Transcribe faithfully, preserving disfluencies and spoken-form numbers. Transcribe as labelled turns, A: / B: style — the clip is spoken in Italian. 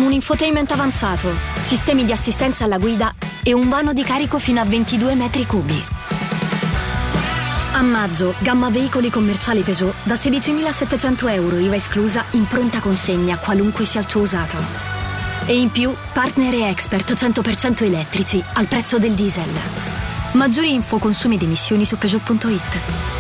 A: un infotainment avanzato, sistemi di assistenza alla guida e un vano di carico fino a ventidue metri cubi. A maggio, gamma veicoli commerciali Peugeot da sedicimilasettecento euro I V A esclusa in pronta consegna qualunque sia il tuo usato. E in più, partner e expert cento per cento elettrici al prezzo del diesel. Maggiori info, consumi ed emissioni su Peugeot punto it.